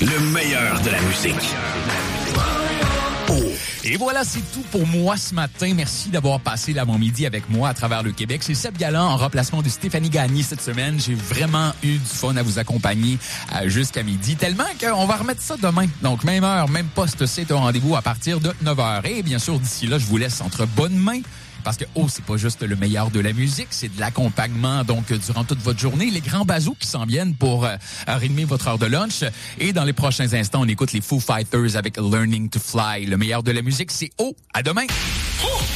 Le meilleur de la musique. Et voilà, c'est tout pour moi ce matin. Merci d'avoir passé l'avant-midi avec moi à travers le Québec. C'est Seb Galland en remplacement de Stéphanie Gagné cette semaine. J'ai vraiment eu du fun à vous accompagner jusqu'à midi, tellement qu'on va remettre ça demain. Donc, même heure, même poste, c'est un rendez-vous à partir de 9h. Et bien sûr, d'ici là, je vous laisse entre bonnes mains. Parce que, c'est pas juste le meilleur de la musique, c'est de l'accompagnement, donc, durant toute votre journée. Les grands bazous qui s'en viennent pour rythmer votre heure de lunch. Et dans les prochains instants, on écoute les Foo Fighters avec Learning to Fly. Le meilleur de la musique, c'est à demain!